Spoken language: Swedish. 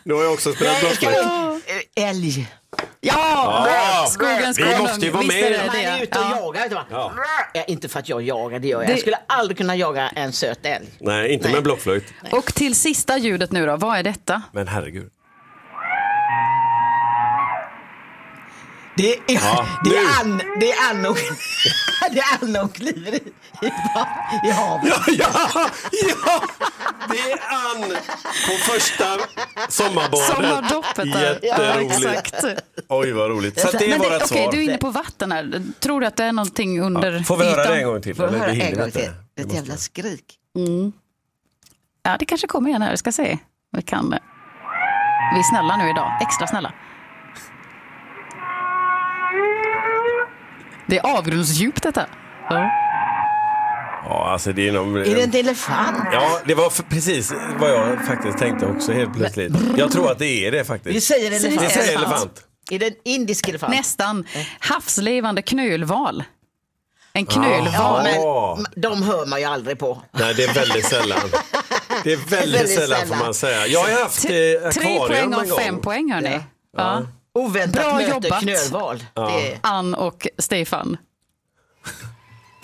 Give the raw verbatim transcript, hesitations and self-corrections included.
Du har ju också spelat blockflöjt. Älg. Ja, Ja, skogens vi konung. måste ju vara Visst med. är det Man är det. ute och Ja. jagar. Vet du, va? Ja. Ja, inte för att jag jagar, det gör jag. Det- Jag skulle aldrig kunna jaga en söt älg. Nej, inte Nej. med blockflöjt. Och till sista ljudet nu då, vad är detta? Men herregud. Det är, Ja, det nu. är Ann, det är Ann och, det är Ann och kliver i, i, i havet. Ja, ja, ja, det är Ann på första sommarbadet. Sommardoppet där. Ja, Jätteroligt. exakt. Oj, vad roligt. Så att det är Men det, vårt okej, svar. du är inne på vatten här. Tror du att det är någonting under Får vi höra ytan? det en gång till? Får jag Eller höra vi hinner en gång inte. till? Vi Ett måste- jävla skrik. Ja, det kanske kommer igen här. Vi ska se. Vi kan... Vi är snälla nu idag. Extra snälla. Det är avgrundsdjup detta. Ja. Ja, alltså det är någon... Är det en elefant? Ja, det var för, precis vad jag faktiskt tänkte också helt plötsligt. Jag tror att det är det faktiskt. Vi säger elefant. Vi säger elefant. elefant. Är det en indisk elefant? Nästan. Havslevande knölval. En Ja, knölval. men de hör man ju aldrig på. Nej, det är väldigt sällan. Det är väldigt, Väldigt sällan, sällan. får man säga. Jag har haft Tre eh, poäng akvarium en av gång. fem poäng hörni. Ja. Oväntat Bra möte jobbat. knölval. Det är... Ann och Stefan.